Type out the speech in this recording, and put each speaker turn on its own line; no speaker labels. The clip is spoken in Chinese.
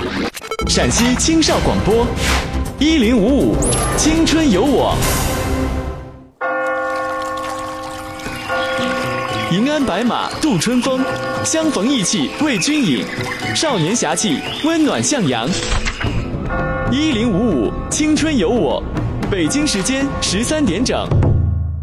陕西青少广播1055青春有我。银鞍白马度春风，相逢意气为君饮。少年侠气，温暖向阳。1055青春有我，北京时间13点整。